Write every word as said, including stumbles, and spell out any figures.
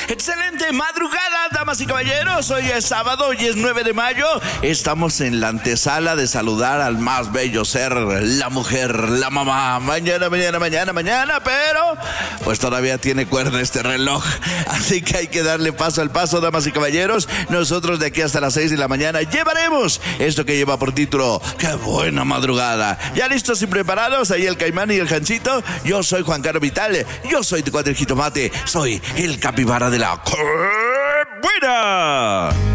Excelente madrugada, damas y caballeros. Hoy es sábado, hoy es nueve de mayo. Estamos en la antesala de saludar al más bello ser, la mujer, la mamá. Mañana, mañana, mañana, mañana, pero pues todavía tiene cuerda este reloj. Así que hay que darle paso al paso, damas y caballeros. Nosotros de aquí hasta las seis de la mañana llevaremos esto que lleva por título ¡Qué buena madrugada! ¿Ya listos y preparados? Ahí el Caimán y el Janchito. Yo soy Juan Carlos Vital. Yo soy tu cuadrijito mate. Soy el capibara de la ¡Qué buena!